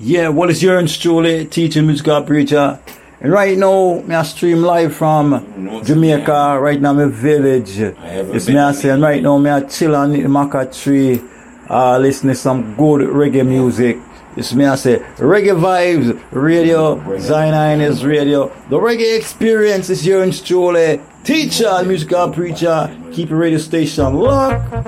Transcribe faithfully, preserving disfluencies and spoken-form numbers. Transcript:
Yeah, what is your truly teaching musical preacher? And right now, me I stream live from Jamaica, right now my village. It's me I say, and right now me I chill on the maca tree, uh, listening to some good reggae music. It's me I say, Reggae Vibes Radio, Zion is Radio. The reggae experience is your truly teacher, musical preacher. Keep your radio station locked.